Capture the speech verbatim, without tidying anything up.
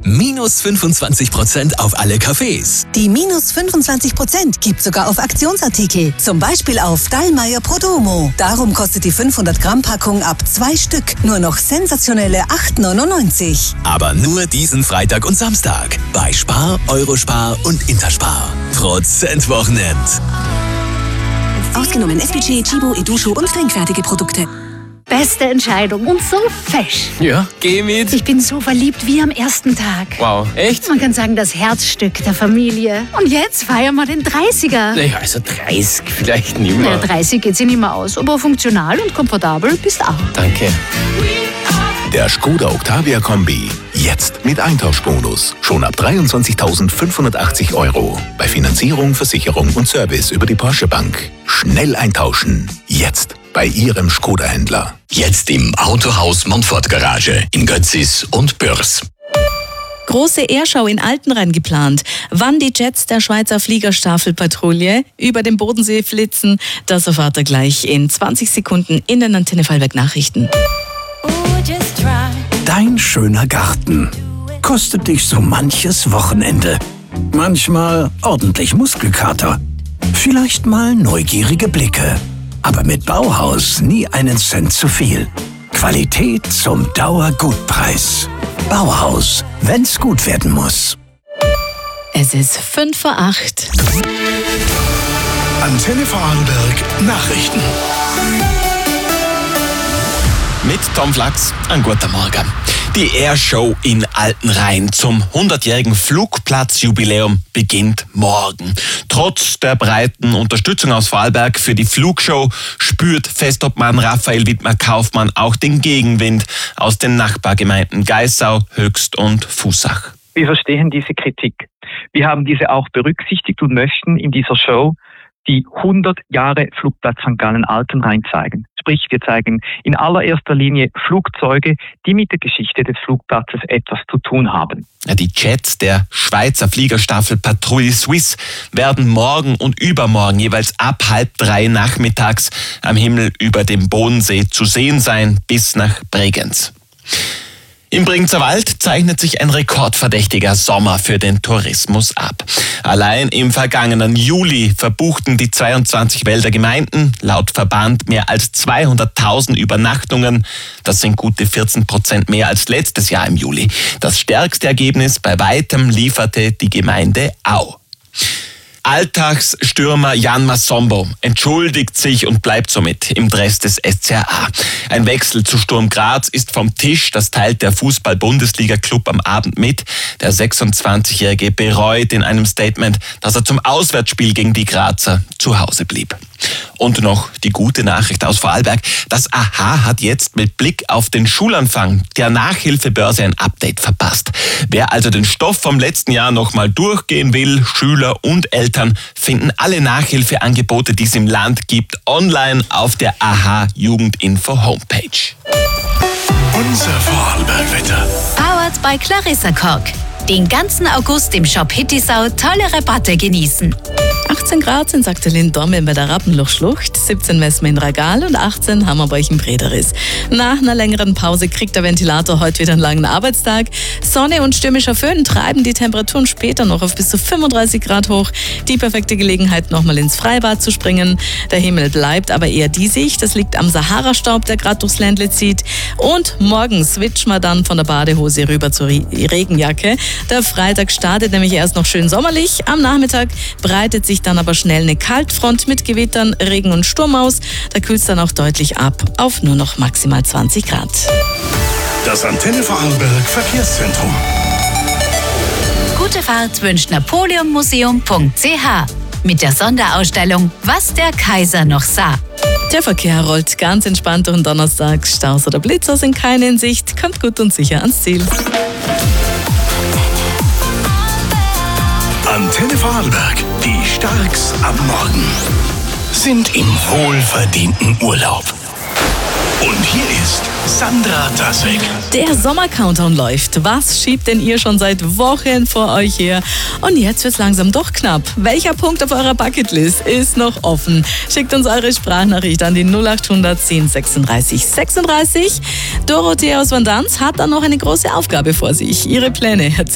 Minus fünfundzwanzig Prozent auf alle Cafés. Die minus fünfundzwanzig Prozent gibt sogar auf Aktionsartikel. Zum Beispiel auf Dallmayr Prodomo. Darum kostet die fünfhundert Gramm Packung ab zwei Stück nur noch sensationelle acht neunundneunzig. Aber nur diesen Freitag und Samstag bei Spar, Eurospar und Interspar. Prozentwochenend. Ausgenommen S P C, Chibo, Edusho und trinkfertige Produkte. Beste Entscheidung und so fesch. Ja, geh mit. Ich bin so verliebt wie am ersten Tag. Wow, echt? Man kann sagen, das Herzstück der Familie. Und jetzt feiern wir den dreißiger. Naja, also dreißig vielleicht nicht Na, mehr. dreißig geht sich nicht mehr aus, aber funktional und komfortabel bist auch. Danke. Der Skoda Octavia Kombi. Jetzt mit Eintauschbonus. Schon ab dreiundzwanzigtausendfünfhundertachtzig Euro. Bei Finanzierung, Versicherung und Service über die Porsche Bank. Schnell eintauschen. Jetzt bei Ihrem Skoda-Händler. Jetzt im Autohaus Montfort Garage in Götzis und Bürs. Große Airschau in Altenrhein geplant. Wann die Jets der Schweizer Fliegerstaffelpatrouille über den Bodensee flitzen, das erfahrt ihr gleich in zwanzig Sekunden in den Antenne Vorarlberg Nachrichten. Dein schöner Garten kostet dich so manches Wochenende. Manchmal ordentlich Muskelkater. Vielleicht mal neugierige Blicke. Aber mit Bauhaus nie einen Cent zu viel. Qualität zum Dauergutpreis. Bauhaus, wenn's gut werden muss. Es ist fünf vor acht. Antenne Vorarlberg Nachrichten. Mit Tom Flachs, ein guter Morgen. Die Airshow in Altenrhein zum hundertjährigen Flugplatzjubiläum beginnt morgen. Trotz der breiten Unterstützung aus Vorarlberg für die Flugshow spürt Festobmann Raphael Wittmer-Kaufmann auch den Gegenwind aus den Nachbargemeinden Geissau, Höchst und Fußach. Wir verstehen diese Kritik. Wir haben diese auch berücksichtigt und möchten in dieser Show die hundert Jahre Flugplatz Sankt Gallen Altenrhein zeigen. Sprich, wir zeigen in allererster Linie Flugzeuge, die mit der Geschichte des Flugplatzes etwas zu tun haben. Die Jets der Schweizer Fliegerstaffel Patrouille Suisse werden morgen und übermorgen jeweils ab halb drei nachmittags am Himmel über dem Bodensee zu sehen sein, bis nach Bregenz. Im Bregenzer Wald zeichnet sich ein rekordverdächtiger Sommer für den Tourismus ab. Allein im vergangenen Juli verbuchten die zweiundzwanzig Wälder Gemeinden laut Verband mehr als zweihunderttausend Übernachtungen. Das sind gute vierzehn Prozent mehr als letztes Jahr im Juli. Das stärkste Ergebnis bei weitem lieferte die Gemeinde Au. Alltagsstürmer Jan Massombo entschuldigt sich und bleibt somit im Dress des S C R A. Ein Wechsel zu Sturm Graz ist vom Tisch, das teilt der Fußball-Bundesliga-Club am Abend mit. Der sechsundzwanzigjährige bereut in einem Statement, dass er zum Auswärtsspiel gegen die Grazer zu Hause blieb. Und noch die gute Nachricht aus Vorarlberg. Das A H A hat jetzt mit Blick auf den Schulanfang der Nachhilfebörse ein Update verpasst. Wer also den Stoff vom letzten Jahr nochmal durchgehen will, Schüler und Eltern finden alle Nachhilfeangebote, die es im Land gibt, online auf der A H A Jugendinfo Homepage. Unser Vorarlberg-Wetter. Powered by Clarissa Kork. Den ganzen August im Shop Hittisau tolle Rabatte genießen. achtzehn Grad in Saktelin-Dormen bei der Rappenlochschlucht, siebzehn messen wir in Ragal und achtzehn haben wir bei euch in Brederis. Nach einer längeren Pause kriegt der Ventilator heute wieder einen langen Arbeitstag. Sonne und stürmischer Föhn treiben die Temperaturen später noch auf bis zu fünfunddreißig Grad hoch. Die perfekte Gelegenheit, nochmal ins Freibad zu springen. Der Himmel bleibt aber eher diesig. Das liegt am Sahara-Staub, der gerade durchs Ländle zieht. Und morgen switchen wir dann von der Badehose rüber zur Regenjacke. Der Freitag startet nämlich erst noch schön sommerlich. Am Nachmittag breitet sich dann aber schnell eine Kaltfront mit Gewittern, Regen und Sturm aus. Da kühlt es dann auch deutlich ab auf nur noch maximal zwanzig Grad. Das Antenne Vorarlberg Verkehrszentrum. Gute Fahrt wünscht napoleonmuseum punkt c h mit der Sonderausstellung Was der Kaiser noch sah. Der Verkehr rollt ganz entspannt durch den Donnerstag. Staus oder Blitzer sind keine in Sicht. Kommt gut und sicher ans Ziel. Antenne Vorarlberg, die Starks am Morgen, sind im wohlverdienten Urlaub. Und hier ist Sandra Tasek. Der Sommer-Countdown läuft. Was schiebt denn ihr schon seit Wochen vor euch her? Und jetzt wird's langsam doch knapp. Welcher Punkt auf eurer Bucketlist ist noch offen? Schickt uns eure Sprachnachricht an die null acht hundert zehn sechsunddreißig sechsunddreißig. Dorothea aus Vandanz hat dann noch eine große Aufgabe vor sich. Ihre Pläne